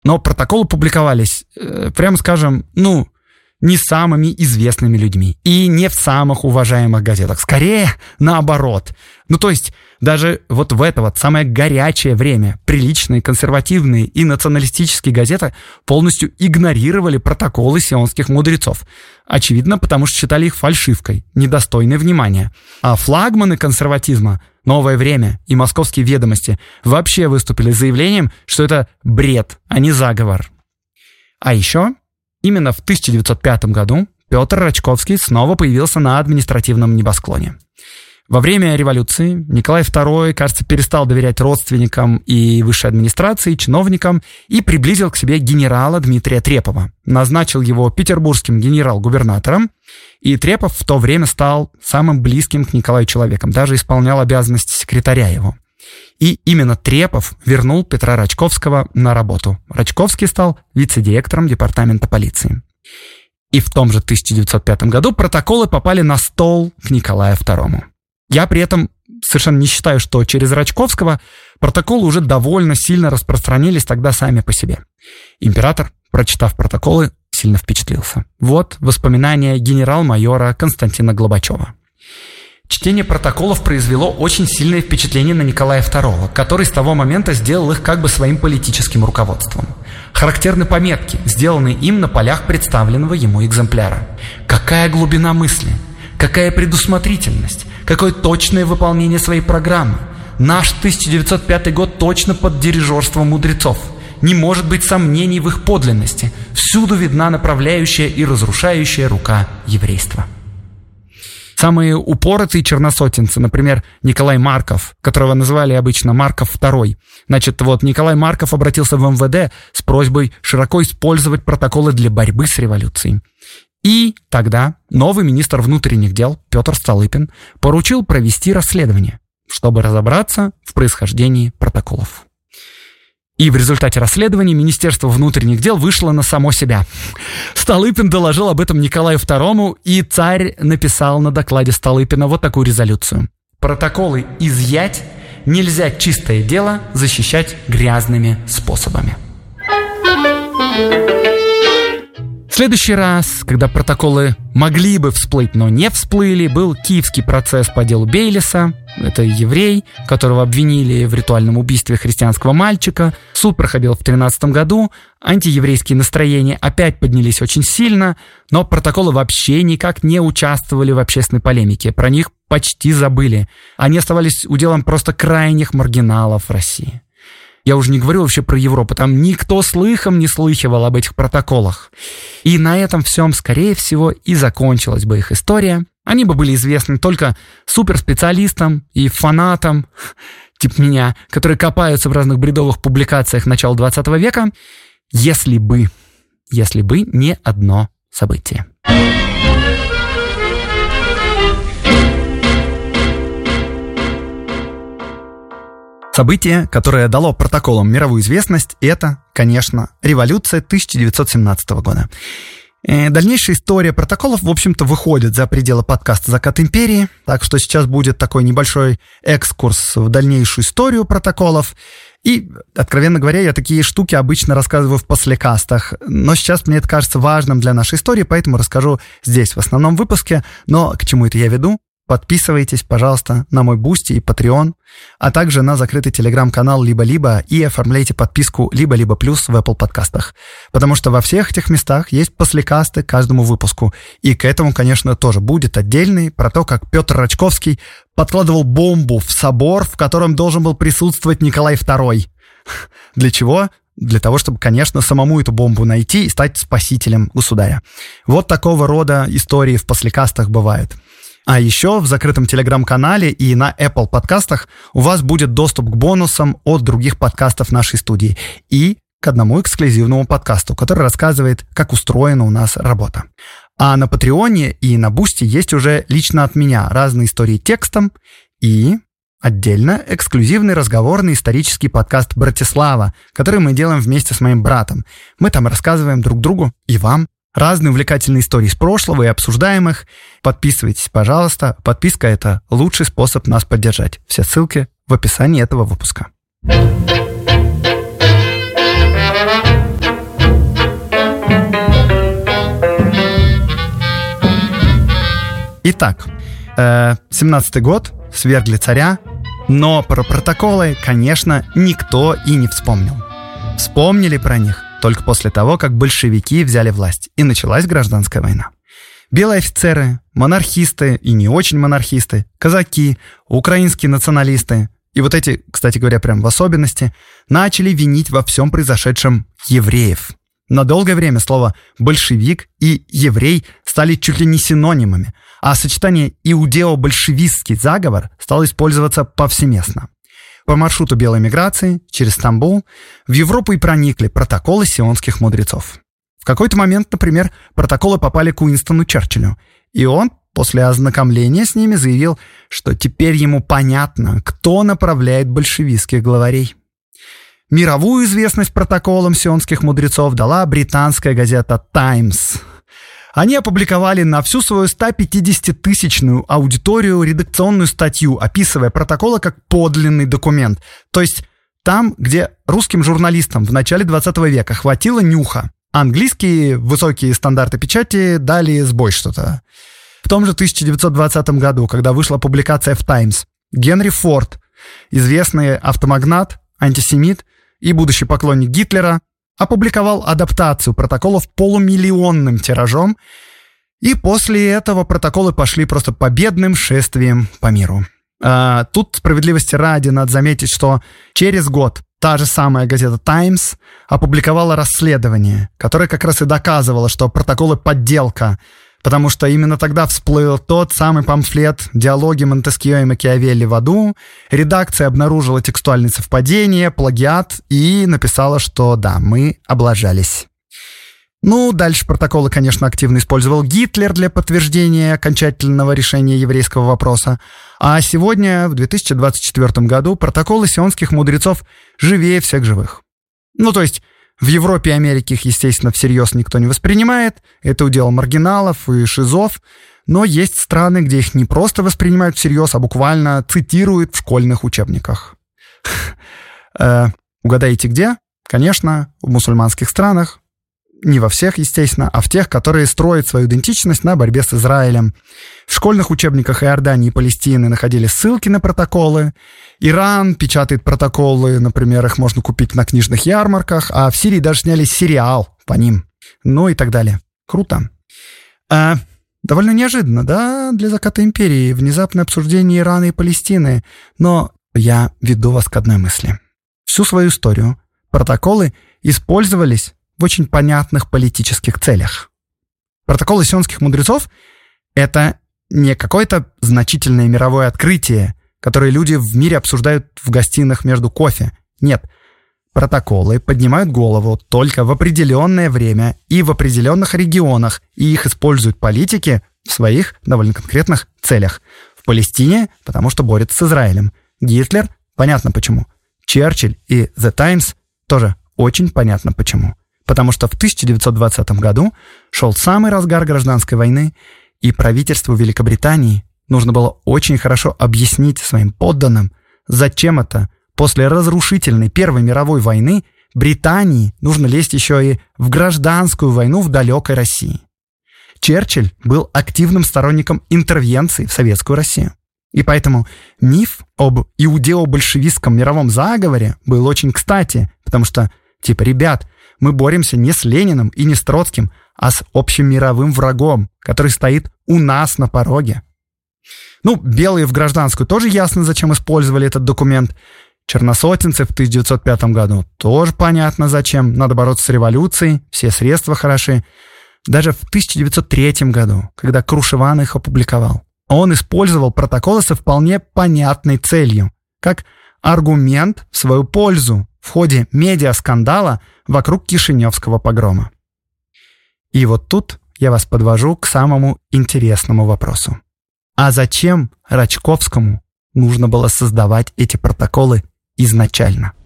Но протоколы публиковались, прямо скажем, не самыми известными людьми и не в самых уважаемых газетах. Скорее, наоборот. То есть, даже вот в это самое горячее время приличные, консервативные и националистические газеты полностью игнорировали протоколы сионских мудрецов. Очевидно, потому что считали их фальшивкой, недостойной внимания. А флагманы консерватизма «Новое время» и «Московские ведомости» вообще выступили с заявлением, что это бред, а не заговор. А еще именно в 1905 году Петр Рачковский снова появился на административном небосклоне. Во время революции Николай II, кажется, перестал доверять родственникам и высшей администрации, чиновникам и приблизил к себе генерала Дмитрия Трепова. Назначил его петербургским генерал-губернатором, и Трепов в то время стал самым близким к Николаю человеком, даже исполнял обязанности секретаря его. И именно Трепов вернул Петра Рачковского на работу. Рачковский стал вице-директором департамента полиции. И в том же 1905 году протоколы попали на стол к Николаю II. Я при этом совершенно не считаю, что через Рачковского протоколы уже довольно сильно распространились тогда сами по себе. Император, прочитав протоколы, сильно впечатлился. Вот воспоминания генерал-майора Константина Глобачева. Чтение протоколов произвело очень сильное впечатление на Николая II, который с того момента сделал их как бы своим политическим руководством. Характерны пометки, сделанные им на полях представленного ему экземпляра. Какая глубина мысли, какая предусмотрительность, какое точное выполнение своей программы. Наш 1905 год точно под дирижерством мудрецов. Не может быть сомнений в их подлинности. Всюду видна направляющая и разрушающая рука еврейства. Самые упоротые черносотенцы, например, Николай Марков, которого называли обычно Марков II. Николай Марков обратился в МВД с просьбой широко использовать протоколы для борьбы с революцией. И тогда новый министр внутренних дел Петр Столыпин поручил провести расследование, чтобы разобраться в происхождении протоколов. И в результате расследования Министерство внутренних дел вышло на само себя. Столыпин доложил об этом Николаю II, и царь написал на докладе Столыпина вот такую резолюцию. Протоколы изъять, нельзя чистое дело защищать грязными способами. В следующий раз, когда протоколы могли бы всплыть, но не всплыли, был киевский процесс по делу Бейлиса. Это еврей, которого обвинили в ритуальном убийстве христианского мальчика. Суд проходил в 1913 году. Антиеврейские настроения опять поднялись очень сильно, но протоколы вообще никак не участвовали в общественной полемике. Про них почти забыли. Они оставались уделом просто крайних маргиналов в России. Я уже не говорю вообще про Европу, там никто слыхом не слыхивал об этих протоколах. И на этом всем, скорее всего, и закончилась бы их история. Они бы были известны только суперспециалистам и фанатам, типа меня, которые копаются в разных бредовых публикациях начала 20 века, если бы не одно событие. Событие, которое дало протоколам мировую известность, это, конечно, революция 1917 года. Дальнейшая история протоколов, в общем-то, выходит за пределы подкаста «Закат империи», так что сейчас будет такой небольшой экскурс в дальнейшую историю протоколов. И, откровенно говоря, я такие штуки обычно рассказываю в послекастах, но сейчас мне это кажется важным для нашей истории, поэтому расскажу здесь, в основном выпуске. Но к чему это я веду? Подписывайтесь, пожалуйста, на мой Бусти и Patreon, а также на закрытый телеграм-канал «Либо-либо» и оформляйте подписку «Либо-либо плюс» в Apple подкастах, потому что во всех этих местах есть послекасты к каждому выпуску, и к этому, конечно, тоже будет отдельный про то, как Петр Рачковский подкладывал бомбу в собор, в котором должен был присутствовать Николай II. Для чего? Для того, чтобы, конечно, самому эту бомбу найти и стать спасителем государя. Вот такого рода истории в послекастах бывают. А еще в закрытом телеграм-канале и на Apple подкастах у вас будет доступ к бонусам от других подкастов нашей студии и к одному эксклюзивному подкасту, который рассказывает, как устроена у нас работа. А на Патреоне и на Бусти есть уже лично от меня разные истории текстом и отдельно эксклюзивный разговорный исторический подкаст «Братислава», который мы делаем вместе с моим братом. Мы там рассказываем друг другу и вам разные увлекательные истории из прошлого и обсуждаем их. Подписывайтесь, пожалуйста. Подписка – это лучший способ нас поддержать. Все ссылки в описании этого выпуска. Итак, 17-й год, свергли царя, но про протоколы, конечно, никто и не вспомнил. Вспомнили про них только после того, как большевики взяли власть, и началась гражданская война. Белые офицеры, монархисты и не очень монархисты, казаки, украинские националисты, и вот эти, кстати говоря, прям в особенности, начали винить во всем произошедшем евреев. На долгое время слово «большевик» и «еврей» стали чуть ли не синонимами, а сочетание «иудео-большевистский заговор» стало использоваться повсеместно. По маршруту белой миграции через Стамбул в Европу и проникли протоколы сионских мудрецов. В какой-то момент, например, протоколы попали к Уинстону Черчиллю, и он после ознакомления с ними заявил, что теперь ему понятно, кто направляет большевистских главарей. Мировую известность протоколам сионских мудрецов дала британская газета «Таймс». Они опубликовали на всю свою 150-тысячную аудиторию редакционную статью, описывая протоколы как подлинный документ. То есть там, где русским журналистам в начале 20 века хватило нюха, английские высокие стандарты печати дали сбой что-то. В том же 1920 году, когда вышла публикация в «Таймс», Генри Форд, известный автомагнат, антисемит и будущий поклонник Гитлера, опубликовал адаптацию протоколов полумиллионным тиражом, и после этого протоколы пошли просто победным шествием по миру. Тут справедливости ради надо заметить, что через год та же самая газета «Таймс» опубликовала расследование, которое как раз и доказывало, что протоколы — подделка, потому что именно тогда всплыл тот самый памфлет «Диалоги Монтескьё и Макиавелли в аду». Редакция обнаружила текстуальные совпадения, плагиат и написала, что да, мы облажались. Ну, дальше протоколы, конечно, активно использовал Гитлер для подтверждения окончательного решения еврейского вопроса. А сегодня, в 2024 году, протоколы сионских мудрецов живее всех живых. Ну, то есть в Европе и Америке их, естественно, всерьез никто не воспринимает. Это удел маргиналов и шизов. Но есть страны, где их не просто воспринимают всерьез, а буквально цитируют в школьных учебниках. Угадайте, где? Конечно, в мусульманских странах. Не во всех, естественно, а в тех, которые строят свою идентичность на борьбе с Израилем. В школьных учебниках Иордании и Палестины находили ссылки на протоколы. Иран печатает протоколы, например, их можно купить на книжных ярмарках, а в Сирии даже сняли сериал по ним. Ну и так далее. Круто. Довольно неожиданно, да, для заката империи, внезапное обсуждение Ирана и Палестины. Но я веду вас к одной мысли. Всю свою историю протоколы использовались в очень понятных политических целях. Протоколы сионских мудрецов — это не какое-то значительное мировое открытие, которое люди в мире обсуждают в гостиных между кофе. Нет, протоколы поднимают голову только в определенное время и в определенных регионах, и их используют политики в своих довольно конкретных целях. В Палестине, потому что борется с Израилем. Гитлер — понятно почему. Черчилль и The Times — тоже очень понятно почему. Потому что в 1920 году шел самый разгар гражданской войны, и правительству Великобритании нужно было очень хорошо объяснить своим подданным, зачем это после разрушительной Первой мировой войны Британии нужно лезть еще и в гражданскую войну в далекой России. Черчилль был активным сторонником интервенции в советскую Россию. И поэтому миф об иудео-большевистском мировом заговоре был очень кстати, потому что, ребят, мы боремся не с Лениным и не с Троцким, а с общим мировым врагом, который стоит у нас на пороге. Ну, белые в гражданскую тоже ясно, зачем использовали этот документ. Черносотенцы в 1905 году тоже понятно, зачем. Надо бороться с революцией, все средства хороши. Даже в 1903 году, когда Крушеван их опубликовал, он использовал протоколы со вполне понятной целью, как аргумент в свою пользу в ходе медиаскандала вокруг Кишиневского погрома. И вот тут я вас подвожу к самому интересному вопросу. А зачем Рачковскому нужно было создавать эти протоколы изначально?